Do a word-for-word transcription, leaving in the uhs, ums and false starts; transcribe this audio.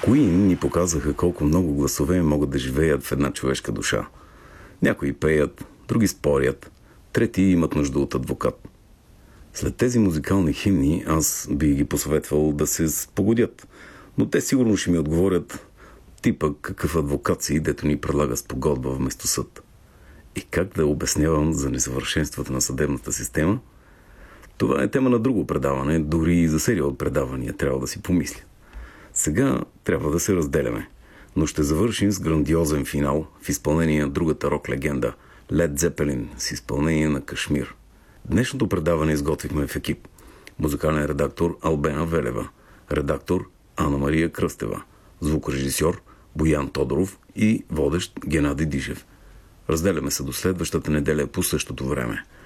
Queen ни показаха колко много гласове могат да живеят в една човешка душа. Някои пеят, други спорят, трети имат нужда от адвокат. След тези музикални химни аз би ги посъветвал да се спогодят, но те сигурно ще ми отговорят типа какъв адвокат си, дето ни предлага спогодба вместо съд. И как да обяснявам за несъвършенствата на съдебната система? Това е тема на друго предаване, дори и за серия от предавания трябва да си помисля. Сега трябва да се разделяме, но ще завършим с грандиозен финал в изпълнение на другата рок-легенда Led Zeppelin с изпълнение на Кашмир. Днешното предаване изготвихме в екип. Музикален редактор Албена Велева, редактор Ана Мария Кръстева, звукорежисьор Боян Тодоров и водещ Геннадий Дишев. Разделяме се до следващата неделя по същото време.